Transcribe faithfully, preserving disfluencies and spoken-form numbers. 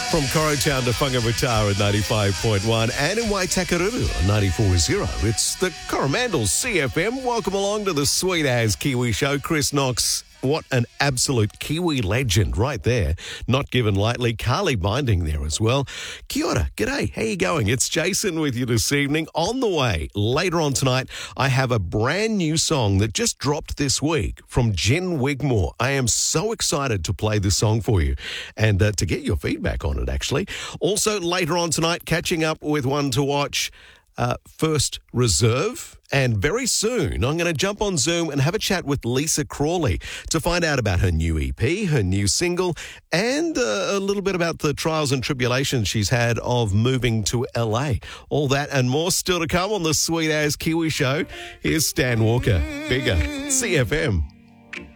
From Corotown to Whangamatā at ninety-five point one and in Waitakere on ninety-four point zero. It's the Coromandel C F M. Welcome along to the Sweet As Kiwi Show. Chris Knox, what an absolute Kiwi legend right there. Not given lightly. Carly Binding there as well. Kia ora, g'day, how you going? It's Jason with you this evening. On the way, later on tonight, I have a brand new song that just dropped this week from Jen Wigmore. I am so excited to play this song for you and uh, to get your feedback on it, actually. Also, later on tonight, catching up with one to watch, uh, First Reserve. And very soon, I'm going to jump on Zoom and have a chat with Lisa Crawley to find out about her new E P, her new single, and uh, a little bit about the trials and tribulations she's had of moving to L A. All that and more still to come on the Sweet As Kiwi Show. Here's Stan Walker, Bigger, C F M.